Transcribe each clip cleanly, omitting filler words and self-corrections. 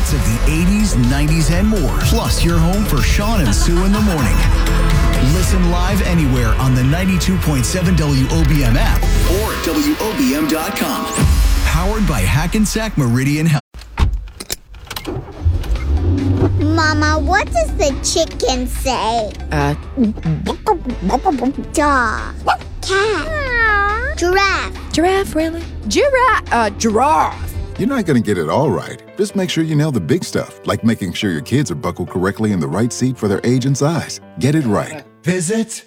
hits of the 80s, 90s, and more. Plus, your home for Sean and Sue in the morning. Listen live anywhere on the 92.7 WOBM app or at WOBM.com. Powered by Hackensack Meridian Health. Mama, what does the chicken say? Dog. Cat. Giraffe. Giraffe, really? Giraffe. You're not going to get it all right. Just make sure you nail the big stuff, like making sure your kids are buckled correctly in the right seat for their age and size. Get it right. Visit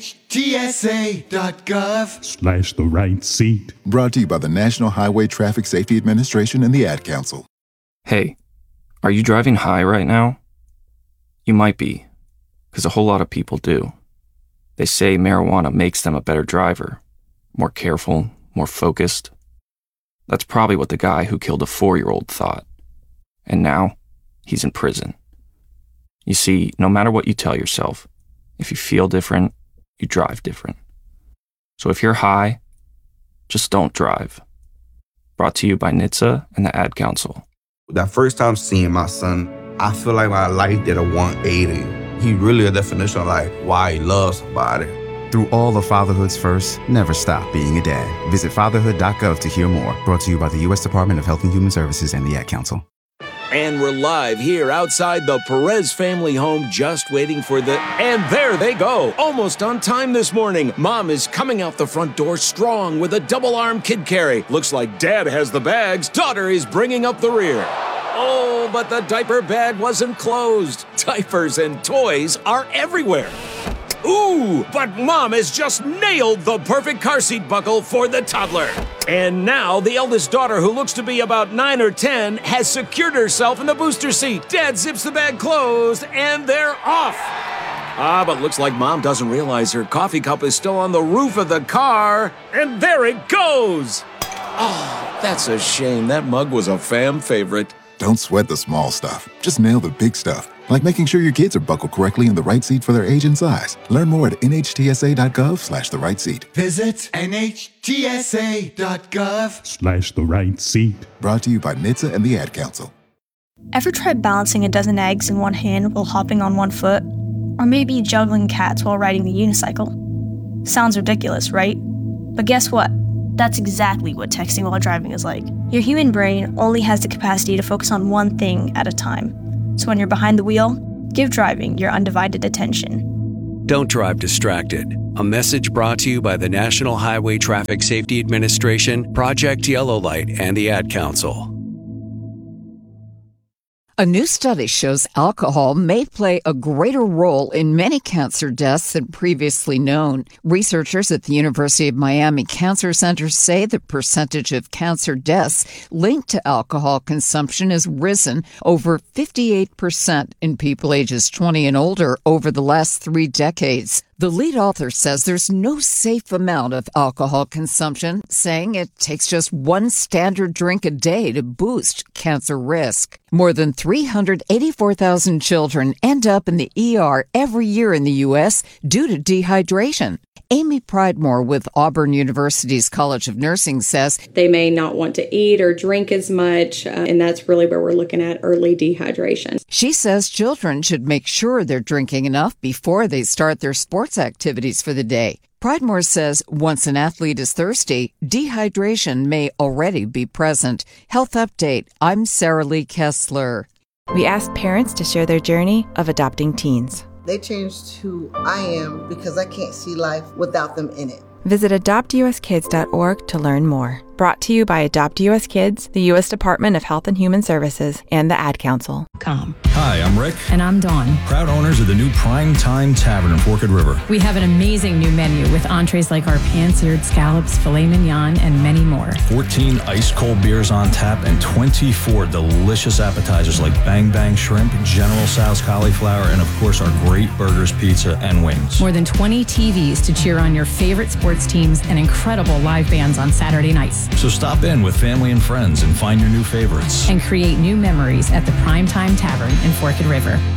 NHTSA.gov/the right seat. Brought to you by the National Highway Traffic Safety Administration and the Ad Council. Hey, are you driving high right now? You might be, because a whole lot of people do. They say marijuana makes them a better driver, more careful, more focused. That's probably what the guy who killed a 4-year-old thought. And now, he's in prison. You see, no matter what you tell yourself, if you feel different, you drive different. So if you're high, just don't drive. Brought to you by NHTSA and the Ad Council. That first time seeing my son, I feel like my life did a 180. He really a definition of like why he loves somebody. Through all of fatherhood's first, never stop being a dad. Visit fatherhood.gov to hear more. Brought to you by the U.S. Department of Health and Human Services and the Ad Council. And we're live here outside the Perez family home, just waiting for the... And there they go, almost on time this morning. Mom is coming out the front door strong with a double-arm kid carry. Looks like Dad has the bags. Daughter is bringing up the rear. Oh, but the diaper bag wasn't closed. Diapers and toys are everywhere. Ooh, but Mom has just nailed the perfect car seat buckle for the toddler. And now the eldest daughter, who looks to be about 9 or 10, has secured herself in the booster seat. Dad zips the bag closed, and they're off. But looks like Mom doesn't realize her coffee cup is still on the roof of the car. And there it goes. Oh, that's a shame. That mug was a fam favorite. Don't sweat the small stuff. Just nail the big stuff, like making sure your kids are buckled correctly in the right seat for their age and size. Learn more at NHTSA.gov/the right seat. Visit NHTSA.gov/the right seat. Brought to you by NHTSA and the Ad Council. Ever tried balancing a dozen eggs in one hand while hopping on one foot? Or maybe juggling cats while riding the unicycle? Sounds ridiculous, right? But guess what? That's exactly what texting while driving is like. Your human brain only has the capacity to focus on one thing at a time. So when you're behind the wheel, give driving your undivided attention. Don't drive distracted. A message brought to you by the National Highway Traffic Safety Administration, Project Yellow Light, and the Ad Council. A new study shows alcohol may play a greater role in many cancer deaths than previously known. Researchers at the University of Miami Cancer Center say the percentage of cancer deaths linked to alcohol consumption has risen over 58% in people ages 20 and older over the last 3 decades. The lead author says there's no safe amount of alcohol consumption, saying it takes just one standard drink a day to boost cancer risk. More than 384,000 children end up in the ER every year in the U.S. due to dehydration. Amy Pridemore with Auburn University's College of Nursing says they may not want to eat or drink as much, and that's really where we're looking at early dehydration. She says children should make sure they're drinking enough before they start their sports activities for the day. Pridemore says once an athlete is thirsty, dehydration may already be present. Health Update, I'm Sarah Lee Kessler. We asked parents to share their journey of adopting teens. They changed who I am because I can't see life without them in it. Visit adoptuskids.org to learn more. Brought to you by Adopt US Kids, the U.S. Department of Health and Human Services, and the Ad Council. Hi, I'm Rick. And I'm Dawn. Proud owners of the new Prime Time Tavern in Forked River. We have an amazing new menu with entrees like our pan-seared scallops, filet mignon, and many more. 14 ice-cold beers on tap and 24 delicious appetizers like Bang Bang Shrimp, General Tso's Cauliflower, and of course our great burgers, pizza, and wings. More than 20 TVs to cheer on your favorite sports teams and incredible live bands on Saturday nights. So stop in with family and friends and find your new favorites. And create new memories at the Primetime Tavern in Forked River.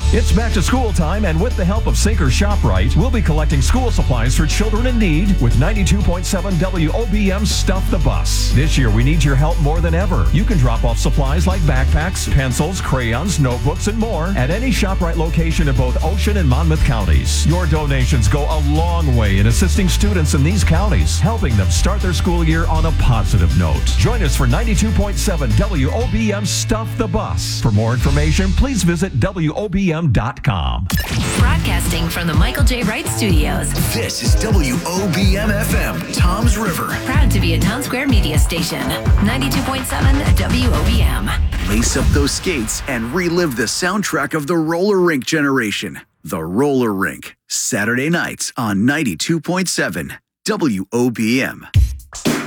It's back to school time, and with the help of Sinker ShopRite, we'll be collecting school supplies for children in need with 92.7 WOBM Stuff the Bus. This year, we need your help more than ever. You can drop off supplies like backpacks, pencils, crayons, notebooks, and more at any ShopRite location in both Ocean and Monmouth counties. Your donations go a long way in assisting students in these counties, helping them start their school year on a positive note. Join us for 92.7 WOBM Stuff the Bus. For more information, please visit WOBM.com. Broadcasting from the Michael J. Wright Studios. This is WOBM-FM, Toms River. Proud to be a Town Square media station. 92.7 WOBM. Lace up those skates and relive the soundtrack of the roller rink generation. The Roller Rink. Saturday nights on 92.7 WOBM.